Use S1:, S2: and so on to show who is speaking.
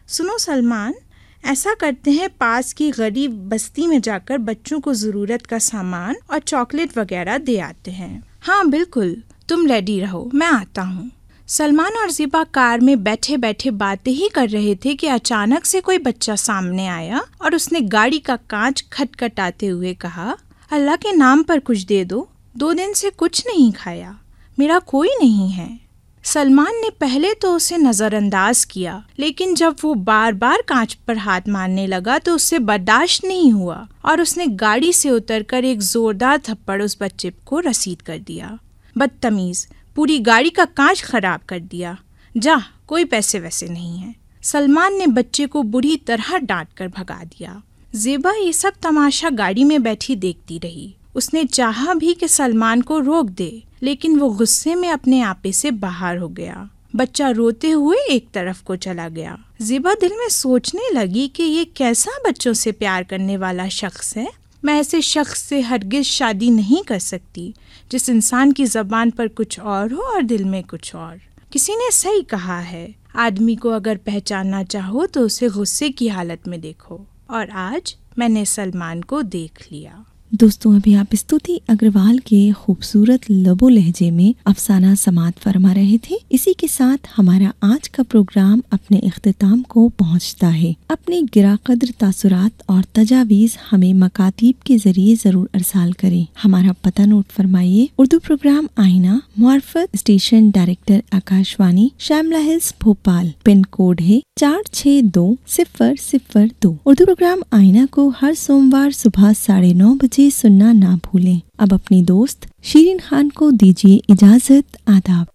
S1: سنو سلمان، ایسا کرتے ہیں پاس کی غریب بستی میں جا کر بچوں کو ضرورت کا سامان اور چاکلیٹ وغیرہ دے آتے ہیں۔ ہاں بالکل، تم ریڈی رہو، میں آتا ہوں۔ سلمان اور زیبا کار میں بیٹھے بیٹھے باتیں ہی کر رہے تھے کہ اچانک سے کوئی بچہ سامنے آیا اور اس نے گاڑی کا کانچ کھٹکھٹاتے ہوئے کہا، اللہ کے نام پر کچھ دے دو، 2 دن سے کچھ نہیں کھایا، میرا کوئی نہیں ہے۔ سلمان نے پہلے تو اسے نظر انداز کیا، لیکن جب وہ بار بار کانچ پر ہاتھ مارنے لگا تو اس سے برداشت نہیں ہوا اور اس نے گاڑی سے اتر کر ایک زوردار تھپڑ اس بچے کو رسید کر دیا۔ بدتمیز، پوری گاڑی کا کانچ خراب کر دیا، جا، کوئی پیسے ویسے نہیں ہیں۔ سلمان نے بچے کو بری طرح ڈانٹ کر بھگا دیا۔ زیبا یہ سب تماشا گاڑی میں بیٹھی دیکھتی رہی۔ اس نے چاہا بھی کہ سلمان کو روک دے، لیکن وہ غصے میں اپنے آپے سے باہر ہو گیا۔ بچہ روتے ہوئے ایک طرف کو چلا گیا۔ زیبا دل میں سوچنے لگی کہ یہ کیسا بچوں سے پیار کرنے والا شخص ہے۔ میں ایسے شخص سے ہرگز شادی نہیں کر سکتی جس انسان کی زبان پر کچھ اور ہو اور دل میں کچھ اور۔ کسی نے صحیح کہا ہے، آدمی کو اگر پہچاننا چاہو تو اسے غصے کی حالت میں دیکھو، اور آج میں نے سلمان کو دیکھ لیا۔
S2: دوستوں، ابھی آپ استوتی اگروال کے خوبصورت لب و لہجے میں افسانہ سماعت فرما رہے تھے۔ اسی کے ساتھ ہمارا آج کا پروگرام اپنے اختتام کو پہنچتا ہے۔ اپنے گراں قدر تاثرات اور تجاویز ہمیں مکاتیب کے ذریعے ضرور ارسال کریں۔ ہمارا پتہ نوٹ فرمائیے: اردو پروگرام آئینہ، معرفت اسٹیشن ڈائریکٹر آکاشوانی، شاملہ ہلز، بھوپال۔ پن کوڈ ہے 4620002۔ اردو پروگرام آئینہ کو ہر سوموار صبح 9:30 بجے سننا نہ بھولیں۔ اب اپنی دوست شیرین خان کو دیجیے اجازت۔ آداب۔